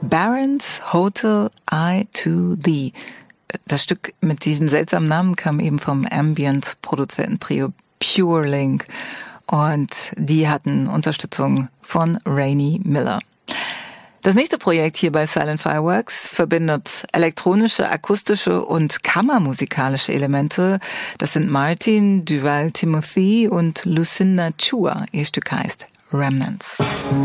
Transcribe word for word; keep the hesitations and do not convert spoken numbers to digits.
Baron's Hotel I to Thee. Das Stück mit diesem seltsamen Namen kam eben vom Ambient-Produzententrio Pure Link und die hatten Unterstützung von Rainy Miller. Das nächste Projekt hier bei Silent Fireworks verbindet elektronische, akustische und kammermusikalische Elemente. Das sind Martin Duval Timothy und Lucinda Chua. Ihr Stück heißt Remnants.